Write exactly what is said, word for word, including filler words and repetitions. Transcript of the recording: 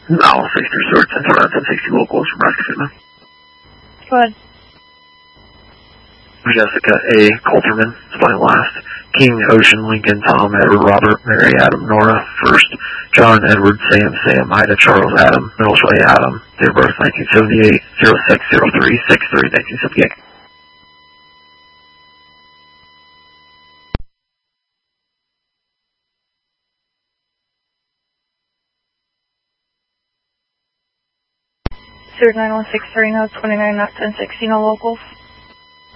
No, sixty-three Stewart, ten four ten sixty locals from Nebraska Sigma. Go ahead. Jessica A. Coulterman, flying last. King, Ocean, Lincoln, Tom, Edward, Robert, Mary, Adam, Nora, first. John, Edward, Sam, Sam, Ida, Charles, Adam, Middle Sway, Adam, date of birth nineteen seventy-eight, zero six zero three six three nineteen seventy-eight. Stewart nine one six three, no twenty-nine, not ten sixty, no locals.